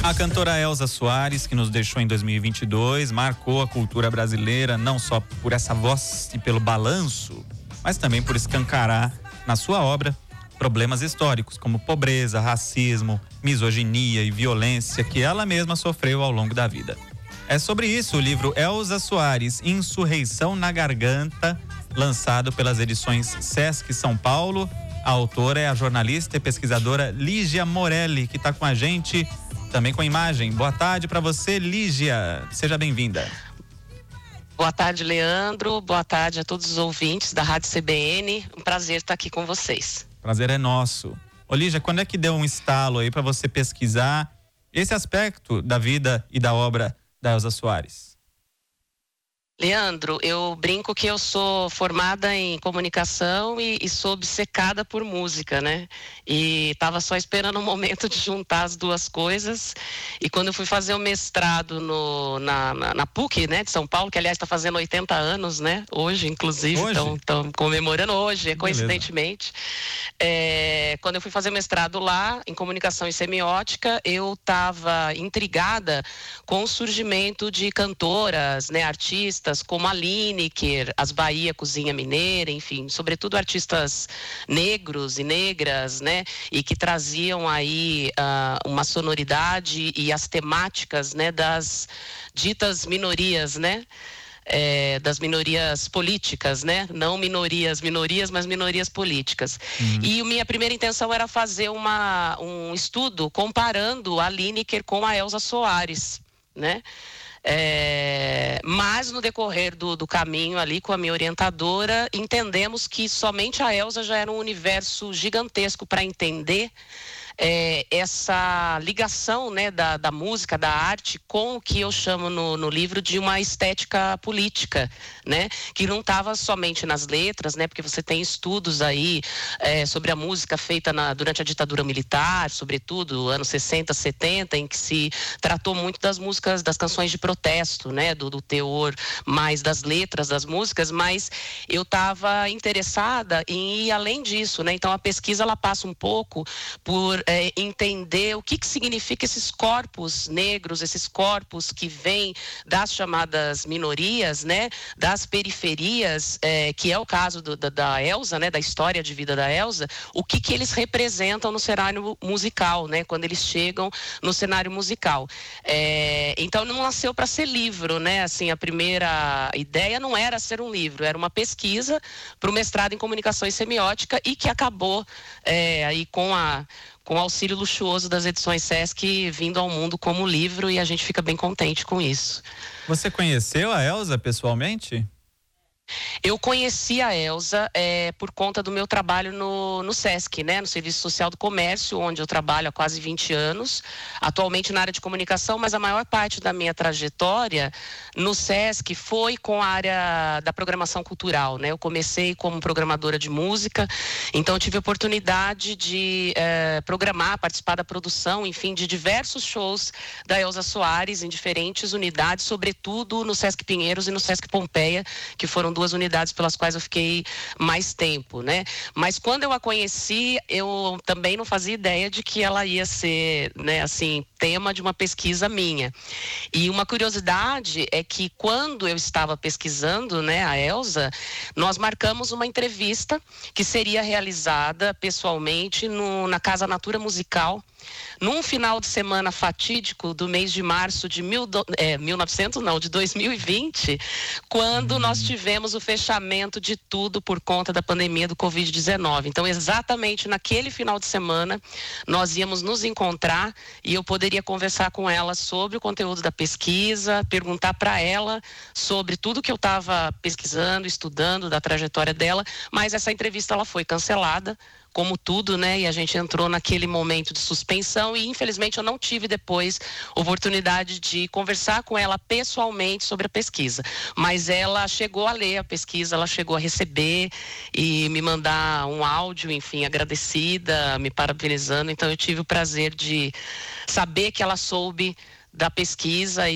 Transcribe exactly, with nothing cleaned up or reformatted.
A cantora Elza Soares, que nos deixou em dois mil e vinte e dois, marcou a cultura brasileira não só por essa voz e pelo balanço, mas também por escancarar na sua obra problemas históricos como pobreza, racismo, misoginia e violência que ela mesma sofreu ao longo da vida. É sobre isso o livro Elza Soares, Insurreição na Garganta, lançado pelas edições Sesc São Paulo. A autora é a jornalista e pesquisadora Lígia Morelli, que está com a gente também com imagem. Boa tarde para você, Lígia. Seja bem-vinda. Boa tarde, Leandro. Boa tarde a todos os ouvintes da Rádio C B N. Um prazer estar aqui com vocês. Prazer é nosso. Ô, Lígia, quando é que deu um estalo aí para você pesquisar esse aspecto da vida e da obra da Elza Soares? Leandro, eu brinco que eu sou formada em comunicação e, e sou obcecada por música, né? E estava só esperando o momento de juntar as duas coisas. E quando eu fui fazer o mestrado no, na, na, na PUC, né, de São Paulo, que aliás está fazendo oitenta anos, né? Hoje, inclusive, estão comemorando hoje, coincidentemente. É, quando eu fui fazer mestrado lá, em comunicação e semiótica, eu estava intrigada com o surgimento de cantoras, né, artistas, como a Lineker, as Bahia Cozinha Mineira, enfim, sobretudo artistas negros e negras, né, e que traziam aí uh, uma sonoridade e as temáticas, né, das ditas minorias, né, É, das minorias políticas, né? Não minorias, minorias, mas minorias políticas. Uhum. E minha primeira intenção era fazer uma, um estudo comparando a Lineker com a Elza Soares, né? É, mas no decorrer do, do caminho ali com a minha orientadora, entendemos que somente a Elza já era um universo gigantesco para entender É, essa ligação, né, da, da música, da arte, com o que eu chamo no, no livro de uma estética política, né, que não estava somente nas letras, né, porque você tem estudos aí é, sobre a música feita na, durante a ditadura militar, sobretudo anos sessenta, setenta, em que se tratou muito das músicas, das canções de protesto, né, do, do teor mais das letras das músicas, mas eu estava interessada em ir além disso, né, então a pesquisa ela passa um pouco por É, entender o que, que significa esses corpos negros, esses corpos que vêm das chamadas minorias, né, das periferias, é, que é o caso do, da, da Elza, né, da história de vida da Elza, o que, que eles representam no cenário musical, né, quando eles chegam no cenário musical. É, então não nasceu para ser livro, né, assim, a primeira ideia não era ser um livro, era uma pesquisa para o mestrado em comunicação e semiótica e que acabou é, aí com a com o auxílio luxuoso das edições Sesc vindo ao mundo como livro, e a gente fica bem contente com isso. Você conheceu a Elza pessoalmente? Eu conheci a Elza é, por conta do meu trabalho no, no Sesc, né, no Serviço Social do Comércio, onde eu trabalho há quase vinte anos, atualmente na área de comunicação, mas a maior parte da minha trajetória no Sesc foi com a área da programação cultural, né? Eu comecei como programadora de música, então tive a oportunidade de é, programar, participar da produção, enfim, de diversos shows da Elza Soares em diferentes unidades, sobretudo no Sesc Pinheiros e no Sesc Pompeia, que foram duas unidades pelas quais eu fiquei mais tempo, né? Mas quando eu a conheci, eu também não fazia ideia de que ela ia ser, né, assim, tema de uma pesquisa minha. E uma curiosidade é que quando eu estava pesquisando, né, a Elza, nós marcamos uma entrevista que seria realizada pessoalmente no, na Casa Natura Musical, num final de semana fatídico do mês de março de mil, é, mil e novecentos, não, de dois mil e vinte, quando hum. nós tivemos o fechamento de tudo por conta da pandemia do covid dezenove. Então, exatamente naquele final de semana, nós íamos nos encontrar e eu poderia conversar com ela sobre o conteúdo da pesquisa, perguntar para ela sobre tudo que eu estava pesquisando, estudando, da trajetória dela, mas essa entrevista ela foi cancelada, como tudo, né? E a gente entrou naquele momento de suspensão e, infelizmente, eu não tive depois oportunidade de conversar com ela pessoalmente sobre a pesquisa. Mas ela chegou a ler a pesquisa, ela chegou a receber e me mandar um áudio, enfim, agradecida, me parabenizando. Então, eu tive o prazer de saber que ela soube da pesquisa e